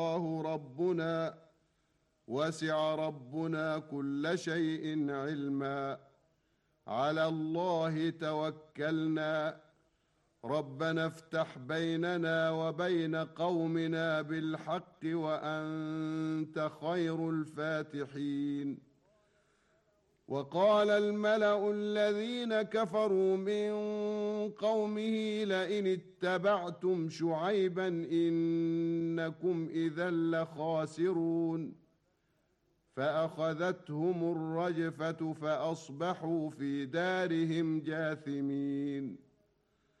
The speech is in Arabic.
الله ربنا وسع ربنا كل شيء علما. على الله توكلنا. ربنا افتح بيننا وبين قومنا بالحق وأنت خير الفاتحين. وقال الملأ الذين كفروا من قومه لئن اتبعتم شعيبا إنكم إذا لخاسرون. فأخذتهم الرجفة فأصبحوا في دارهم جاثمين.